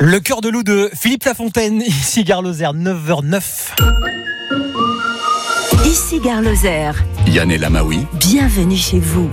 Le cœur de loup de Philippe Lafontaine, ici Gare Lozère, 9h09. Ici Gare Lozère. Yann El Amaoui. Bienvenue chez vous.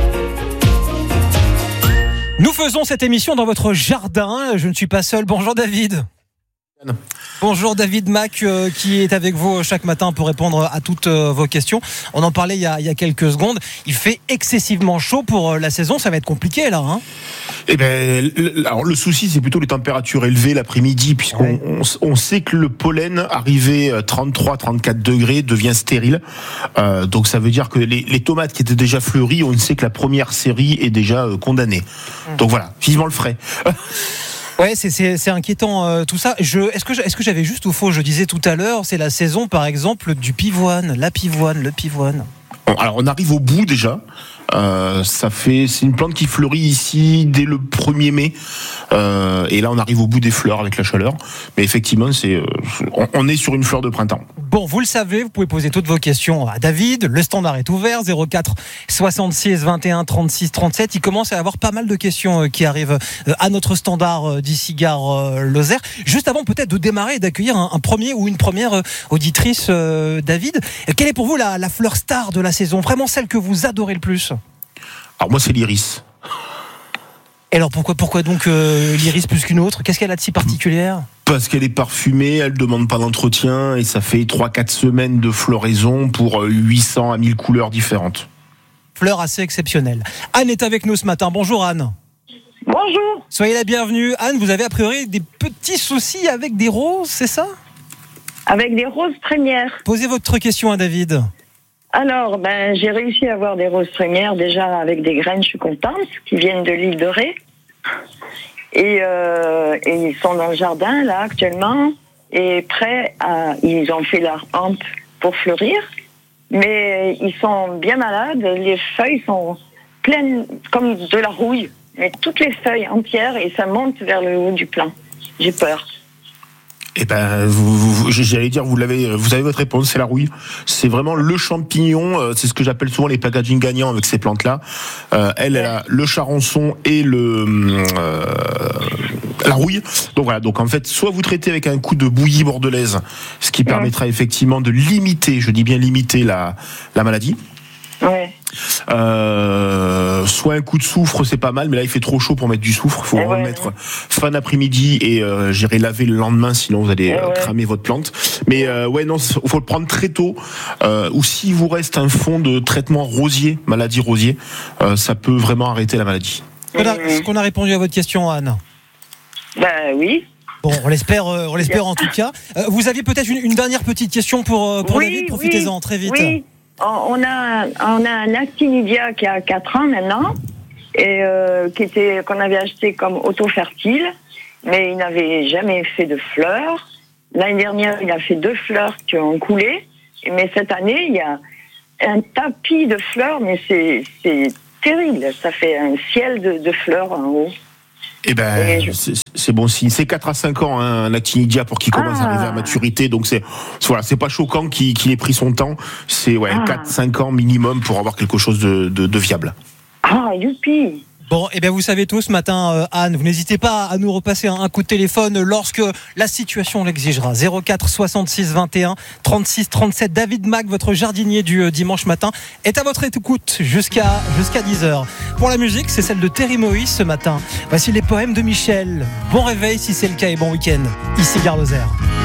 Nous faisons cette émission dans votre jardin. Je ne suis pas seul. Bonjour David. Bonjour David Mac qui est avec vous chaque matin pour répondre à toutes vos questions. On en parlait il y a quelques secondes. Il fait excessivement chaud pour la saison. Ça va être compliqué là. Eh ben, alors le souci c'est plutôt les températures élevées l'après-midi, puisqu'on sait que le pollen arrivé 33-34 degrés devient stérile. Donc ça veut dire que les tomates qui étaient déjà fleuries, on sait que la première série est déjà condamnée. Donc voilà, vivement le frais. Ouais, c'est inquiétant tout ça. Est-ce que j'avais juste ou faux? Je disais tout à l'heure, c'est la saison par exemple du pivoine, le pivoine. Bon, alors on arrive au bout déjà. C'est une plante qui fleurit ici dès le 1er mai. Et là on arrive au bout des fleurs avec la chaleur. Mais effectivement, on est sur une fleur de printemps. Bon, vous le savez, vous pouvez poser toutes vos questions à David. Le standard est ouvert, 04 66 21 36 37. Il commence à y avoir pas mal de questions qui arrivent à notre standard d'ici Gare Lozère. Juste avant peut-être de démarrer et d'accueillir un premier ou une première auditrice, David, quelle est pour vous la fleur star de la saison? Vraiment celle que vous adorez le plus? Alors moi c'est l'iris. Et alors pourquoi donc l'iris plus qu'une autre? Qu'est-ce qu'elle a de si particulière? Parce qu'elle est parfumée, elle demande pas d'entretien et ça fait 3-4 semaines de floraison pour 800 à 1000 couleurs différentes. Fleur assez exceptionnelle. Anne est avec nous ce matin. Bonjour Anne. Bonjour. Soyez la bienvenue. Anne, vous avez a priori des petits soucis avec des roses, c'est ça? Avec des roses trémières. Posez votre question à David. Alors, j'ai réussi à avoir des roses trémières déjà avec des graines, je suis contente, qui viennent de l'île de Ré. Et ils sont dans le jardin, là, actuellement, et ils ont fait leur hampe pour fleurir, mais ils sont bien malades, les feuilles sont pleines, comme de la rouille, mais toutes les feuilles entières, et ça monte vers le haut du plant. J'ai peur. Eh ben, j'allais dire, vous avez votre réponse, c'est la rouille. C'est vraiment le champignon, c'est ce que j'appelle souvent les packaging gagnants avec ces plantes-là. Elle a le charançon et la rouille. Donc voilà, donc en fait, soit vous traitez avec un coup de bouillie bordelaise, ce qui permettra effectivement de limiter, je dis bien limiter la maladie. Ouais. Soit un coup de soufre, c'est pas mal, mais là il fait trop chaud pour mettre du soufre. Il faut remettre fin d'après-midi et j'irai laver le lendemain, sinon vous allez cramer votre plante. Mais non, faut le prendre très tôt. Ou s'il vous reste un fond de traitement rosier, maladie rosier, ça peut vraiment arrêter la maladie. Voilà, est-ce qu'on a répondu à votre question, Anne? Oui. Bon, on l'espère en tout cas. Vous aviez peut-être une dernière petite question pour David, profitez-en très vite. Oui. On a un actinidia qui a 4 ans maintenant et qu'on avait acheté comme auto-fertile, mais il n'avait jamais fait de fleurs. L'année dernière, il a fait 2 fleurs qui ont coulé, mais cette année, il y a un tapis de fleurs, mais c'est terrible. Ça fait un ciel de fleurs en haut. Eh ben, c'est bon signe. C'est 4 à 5 ans, un actinidia pour qu'il commence à arriver à maturité. Donc c'est pas choquant qu'il ait pris son temps. C'est 4-5 ans minimum pour avoir quelque chose de viable. Ah, youpi! Bon, eh bien vous savez tout ce matin, Anne, vous n'hésitez pas à nous repasser un coup de téléphone lorsque la situation l'exigera. 04 66 21 36 37. David Mac, votre jardinier du dimanche matin, est à votre écoute jusqu'à 10h. Pour la musique, c'est celle de Terry Moïse ce matin. Voici les poèmes de Michel. Bon réveil si c'est le cas et bon week-end. Ici Gare Lozère.